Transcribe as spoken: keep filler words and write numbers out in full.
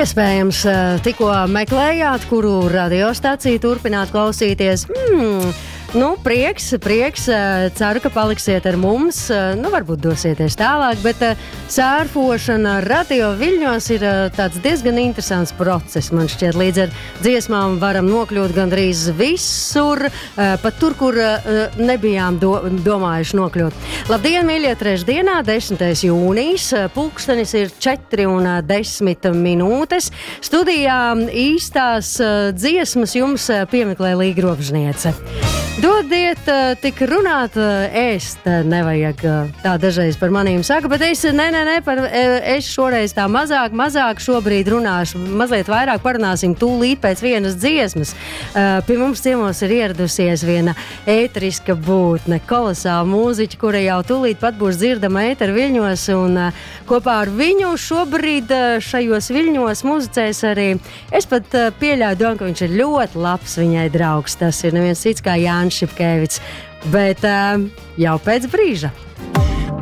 Iespējams, tikko meklējāt, kuru radiostaciju turpināt klausīties. Hmm, nu, prieks, prieks. Ceru, ka paliksiet ar mums. Nu, varbūt dosieties tālāk, bet sērfošana radio viļņos ir tāds diezgan interesants process. Man šķiet, līdz ar dziesmām varam nokļūt gandrīz visur, pat tur, kur nebijām do, domājuši nokļūt. Labdien, mīļie, trešdienā, desmitais jūnijas, pulkstenis ir četri un desmit minūtes. Studijā īstās dziesmas jums piemeklē Līga Robžniece. Dodiet tik runāt, ēst nevajag, tā dažreiz par manīm saka, bet es, ne, ne, ne, par, es šoreiz tā mazāk, mazāk šobrīd runāšu, mazliet vairāk parunāsim tūlīt pēc vienas dziesmas. Pie mums ciemos ir ieradusies viena ēteriska būtne, kolosāla mūziķa, kura jau tūlīt pat būs dzirdama ēteru viļņos, un kopā ar viņu šobrīd šajos viļņos muzicēs arī, es pat pieļauju domu, ka viņš ir ļoti labs viņai draugs, tas ir neviens cits kā Jānis Šipkēvits, bet uh, jau pēc brīža.